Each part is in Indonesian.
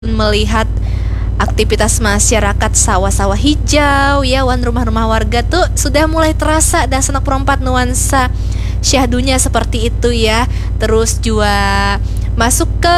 melihat aktivitas masyarakat sawah-sawah hijau ya, wan rumah-rumah warga tuh sudah mulai terasa dan Sanak Perompat nuansa syahdunya seperti itu ya. Terus juga masuk ke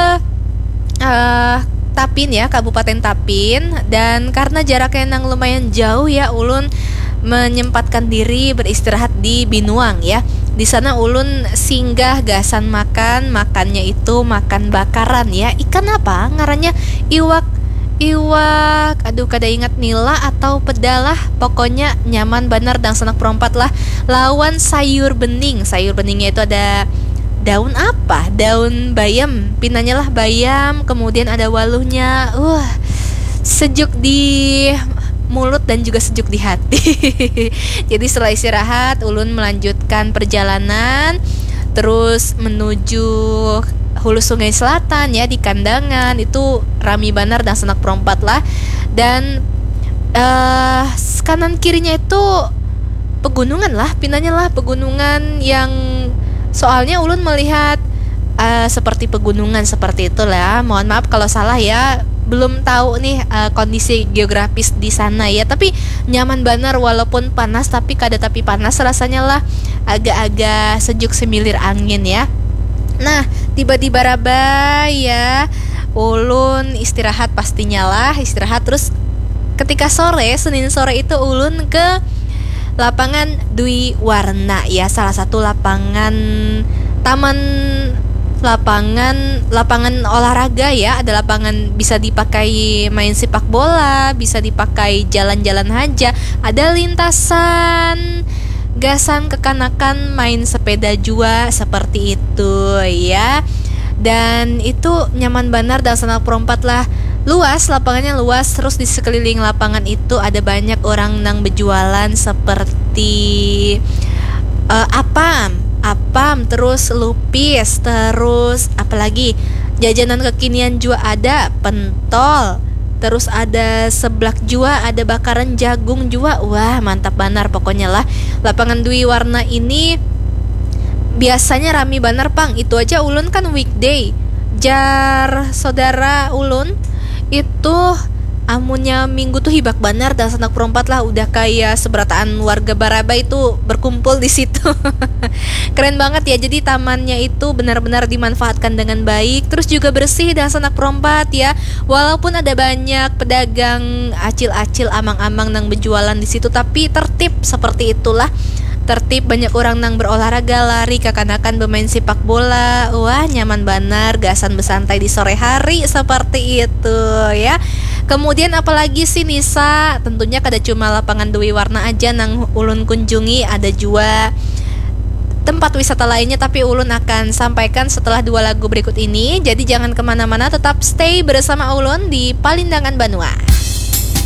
Tapin ya, Kabupaten Tapin, dan karena jaraknya yang lumayan jauh ya, ulun menyempatkan diri beristirahat di Binuang ya. Di sana ulun singgah gasan makannya itu makan bakaran ya. Ikan apa? Ngarannya iwak, aduh kada ingat nila atau pedalah. Pokoknya nyaman benar dan Sanak Perompat lah. Lawan sayur bening. Sayur beningnya itu ada daun apa? Daun bayam. Pinanya lah bayam, kemudian ada waluhnya. Sejuk di mulut dan juga sejuk di hati. Jadi setelah istirahat, ulun melanjutkan perjalanan terus menuju hulu Sungai Selatan ya, di Kandangan. Itu rami banar dan Sanak Perompat lah. Dan kanan kirinya itu pegunungan lah, pinanya lah pegunungan yang soalnya ulun melihat seperti pegunungan seperti itu lah. Mohon maaf kalau salah ya, belum tahu nih kondisi geografis di sana ya. Tapi nyaman banar walaupun panas, tapi kada tapi panas rasanya lah, agak-agak sejuk semilir angin ya. Nah, tiba-tiba raba ya, ulun istirahat pastinya lah, istirahat terus ketika sore, Senin sore itu ulun ke lapangan Dwi Warna ya, salah satu lapangan lapangan olahraga ya. Ada lapangan bisa dipakai main sepak bola, bisa dipakai jalan-jalan aja. Ada lintasan gasan kekanakan main sepeda juga seperti itu ya. Dan itu nyaman banar dan Sanak Perompat lah. Luas, lapangannya luas. Terus di sekeliling lapangan itu ada banyak orang nang berjualan seperti apam, terus lupis, terus apalagi jajanan kekinian juga ada, pentol, terus ada seblak juga, ada bakaran jagung juga. Wah, mantap banar pokoknya lah. Lapangan Dwi Warna ini biasanya rame banar pang. Itu aja ulun kan weekday. Jar saudara ulun itu amunnya minggu tuh hibak banar dan Sanak Perompat lah, udah kayak seberataan warga Baraba itu berkumpul di situ. Keren banget ya. Jadi tamannya itu benar-benar dimanfaatkan dengan baik, terus juga bersih dan Sanak Perompat ya. Walaupun ada banyak pedagang acil-acil amang-amang nang berjualan di situ, tapi tertib seperti itulah. Tertib, banyak orang nang berolahraga, lari, kekanakan bermain sepak bola. Wah, nyaman banar gasan bersantai di sore hari seperti itu ya. Kemudian apalagi sih Nisa? Tentunya kada cuma lapangan Dwi Warna aja nang ulun kunjungi, ada juga tempat wisata lainnya, tapi ulun akan sampaikan setelah 2 lagu berikut ini. Jadi jangan kemana-mana, tetap stay bersama ulun di Palindangan Banua.